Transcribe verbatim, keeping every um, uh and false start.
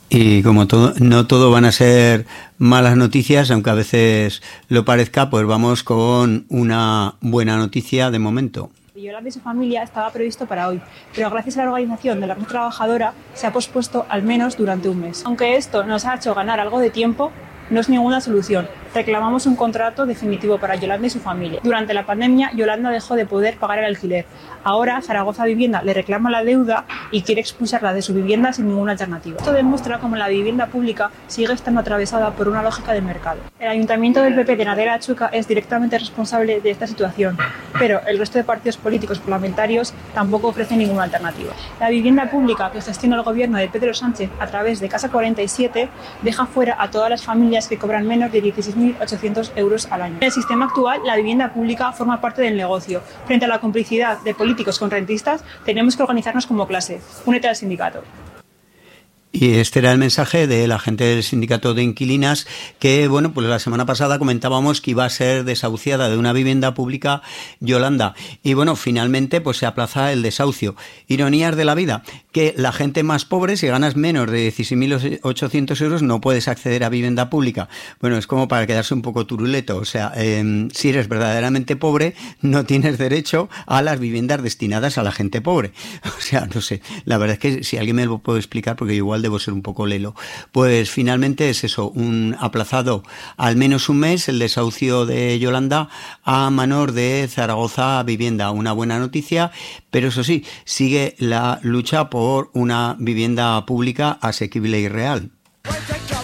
Y como todo, no todo van a ser malas noticias, aunque a veces lo parezca, pues vamos con una buena noticia de momento. Yolanda y su familia estaba previsto para hoy, pero gracias a la organización de la red trabajadora se ha pospuesto al menos durante un mes. Aunque esto nos ha hecho ganar algo de tiempo, no es ninguna solución. Reclamamos un contrato definitivo para Yolanda y su familia. Durante la pandemia, Yolanda dejó de poder pagar el alquiler. Ahora, Zaragoza Vivienda le reclama la deuda y quiere expulsarla de su vivienda sin ninguna alternativa. Esto demuestra cómo la vivienda pública sigue estando atravesada por una lógica de mercado. El Ayuntamiento del P P de Nadera Chuca es directamente responsable de esta situación, pero el resto de partidos políticos parlamentarios tampoco ofrecen ninguna alternativa. La vivienda pública que gestiona el gobierno de Pedro Sánchez a través de Casa cuarenta y siete deja fuera a todas las familias que cobran menos de dieciséis mil ochocientos euros al año. En el sistema actual, la vivienda pública forma parte del negocio. Frente a la complicidad de políticos con rentistas, tenemos que organizarnos como clase. Únete al sindicato. Y este era el mensaje de la gente del sindicato de inquilinas que, bueno, pues la semana pasada comentábamos que iba a ser desahuciada de una vivienda pública Yolanda. Y bueno, finalmente pues se aplaza el desahucio. Ironías de la vida, que la gente más pobre, si ganas menos de dieciséis mil ochocientos euros, no puedes acceder a vivienda pública. Bueno, es como para quedarse un poco turuleto. O sea, eh, si eres verdaderamente pobre, no tienes derecho a las viviendas destinadas a la gente pobre. O sea, no sé. La verdad es que si alguien me lo puede explicar, porque igual debo ser un poco lelo, pues finalmente es eso, un aplazado al menos un mes el desahucio de Yolanda a manos de Zaragoza Vivienda. Una buena noticia, pero eso sí, sigue la lucha por una vivienda pública asequible y real.